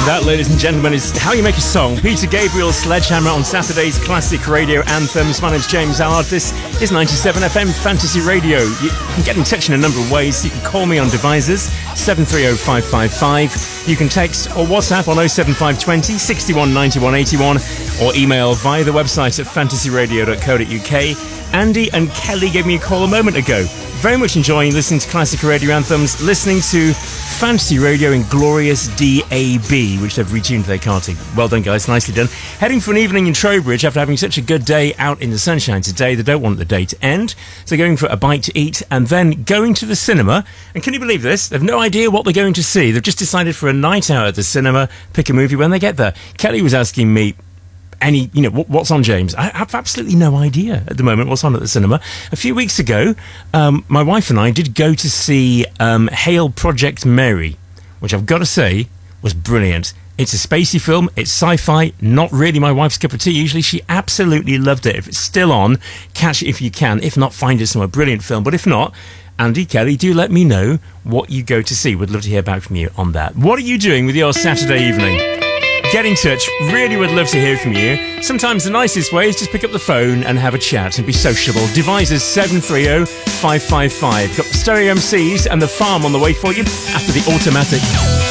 That, ladies and gentlemen, is How You Make a Song. Peter Gabriel's Sledgehammer on Saturday's Classic Radio Anthems. My name's James Allard. This is 97 FM Fantasy Radio. You can get in touch in a number of ways. You can call me on devices, 730-555. You can text or WhatsApp on 07520 61 91 81, or email via the website at fantasyradio.co.uk. Andy and Kelly gave me a call a moment ago. Very much enjoying listening to Classic Radio Anthems, listening to Fantasy Radio in glorious DAB, which they've retuned their karting. Well done, guys. Nicely done. Heading for an evening in Trowbridge after having such a good day out in the sunshine today. They don't want the day to end, so going for a bite to eat and then going to the cinema. And can you believe this? They've no idea what they're going to see. They've just decided for a night out at the cinema, pick a movie when they get there. Kelly was asking me, what's on, James? I have absolutely no idea at the moment what's on at the cinema. A few weeks ago, my wife and I did go to see Hail Project Mary, which I've got to say was brilliant. It's a spacey film, it's sci-fi, not really my wife's cup of tea usually. She absolutely loved it. If it's still on, catch it if you can. If not, find it somewhere. Brilliant film. But if not, Andy, Kelly, do let me know what you go to see. Would love to hear back from you on that. What are you doing with your Saturday evening? Get in touch. Really would love to hear from you. Sometimes the nicest way is just pick up the phone and have a chat and be sociable. Devices 730-555. Got the Stereo MCs and The Farm on the way for you after the Automatic.